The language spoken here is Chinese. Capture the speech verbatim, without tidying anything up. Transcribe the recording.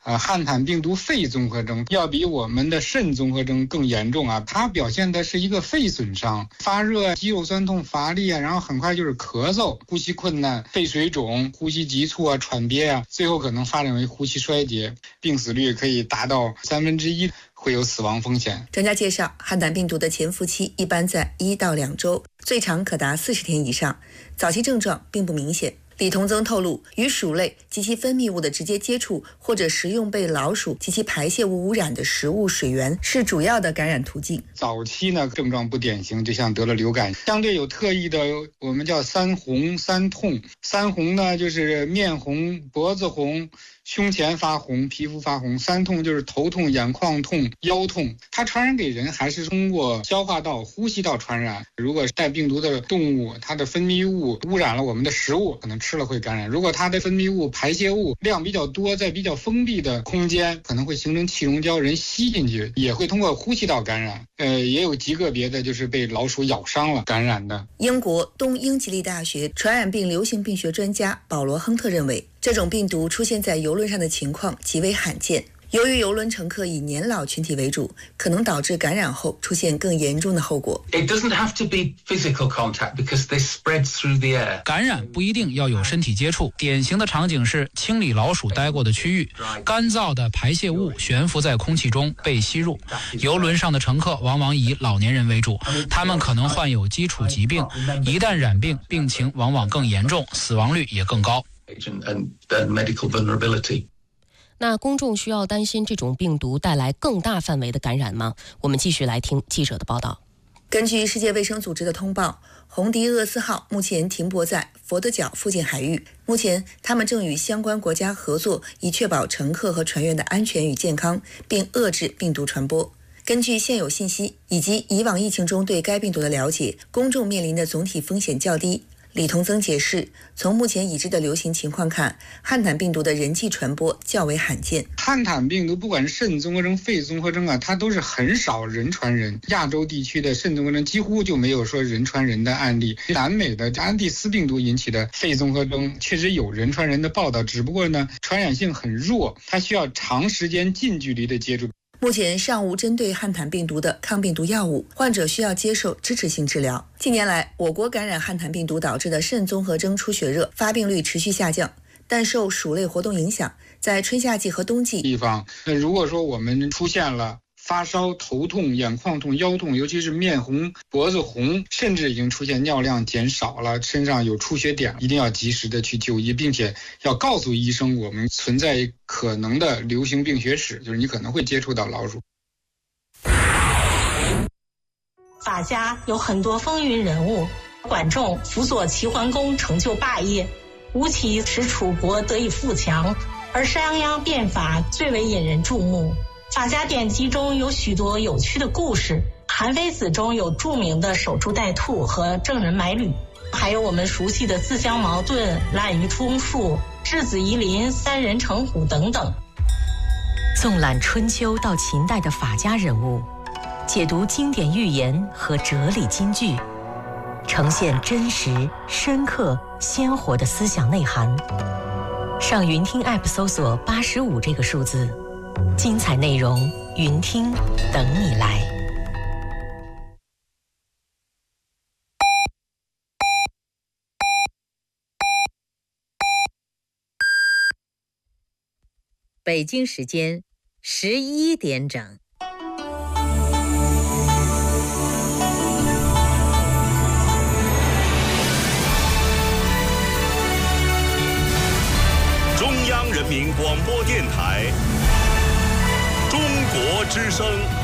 呃，汉坦病毒肺综合征要比我们的肾综合征更严重啊，它表现的是一个肺损伤，发热、肌肉酸痛、乏力啊，然后很快就是咳嗽、呼吸困难、肺水肿、呼吸急促啊、喘憋啊，最后可能发展为呼吸衰竭，病死率可以达到三分之一，会有死亡风险。 专家介绍，汉坦病毒的潜伏期一般在一到两周，最长可达四十天以上，早期症状并不明显。李同增透露，与鼠类及其分泌物的直接接触，或者食用被老鼠及其排泄物污染的食物水源是主要的感染途径。 早期呢，症状不典型，就像得了流感。相对有特异的，我们叫三红三痛。三红呢，就是面红、脖子红、胸前发红、皮肤发红；三痛就是头痛、眼眶痛、腰痛。它传染给人还是通过消化道、呼吸道传染。如果带病毒的动物，它的分泌物污染了我们的食物，可能吃了会感染。如果它的分泌物、排泄物量比较多，在比较封闭的空间，可能会形成气溶胶，人吸进去，也会通过呼吸道感染。呃，也有极个别的就是被老鼠咬伤了感染的。 英国东英吉利大学传染病流行病学专家保罗·亨特认为，这种病毒出现在邮轮上的情况极为罕见。由于邮轮乘客以年老群体为主，可能导致感染后出现更严重的后果。 It doesn't have to be physical contact because they spread through the air. 感染不一定要有身体接触，典型的场景是清理老鼠待过的区域，干燥的排泄物悬浮在空气中被吸入。邮轮上的乘客往往以老年人为主，他们可能患有基础疾病，一旦染病，病情往往更严重，死亡率也更高。 And the medical vulnerability. 那公众需要担心这种病毒带来更大范围的感染吗？我们继续来听记者的报道。 根据世界卫生组织的通报，红迪厄斯号目前停泊在佛得角附近海域，目前他们正与相关国家合作，以确保乘客和船员的安全与健康，并遏制病毒传播。根据现有信息以及以往疫情中对该病毒的了解，公众面临的总体风险较低。李同增解释，从目前已知的流行情况看，汉坦病毒的人际传播较为罕见。 汉坦病毒不管是肾综合征、肺综合征啊，它都是很少人传人。亚洲地区的肾综合征几乎就没有说人传人的案例。南美的安第斯病毒引起的肺综合征确实有人传人的报道，只不过呢，传染性很弱，它需要长时间近距离的接触。 目前尚无针对汉坦病毒的抗病毒药物，患者需要接受支持性治疗。近年来，我国感染汉坦病毒导致的肾综合征出血热发病率持续下降，但受鼠类活动影响，在春夏季和冬季地方，那如果说我们出现了发烧、头痛、眼眶痛、腰痛，尤其是面红、脖子红，甚至已经出现尿量减少了，身上有出血点，一定要及时的去就医，并且要告诉医生我们存在可能的流行病学史，就是你可能会接触到老鼠。 法家有很多风云人物，管仲辅佐齐桓公成就霸业，吴起使楚国得以富强，而商鞅变法最为引人注目。法家典籍中有许多有趣的故事，韩非子中有著名的守株待兔和郑人买履，还有我们熟悉的自相矛盾、滥竽充数、质子夷陵、三人成虎等等。 纵览春秋到秦代的法家人物，解读经典寓言和哲理金句，呈现真实、深刻、鲜活的思想内涵。上云听 App 搜索八十五这个数字，精彩内容，云听等你来。 北京时间十一点整。 中央人民广播电台，中国之声。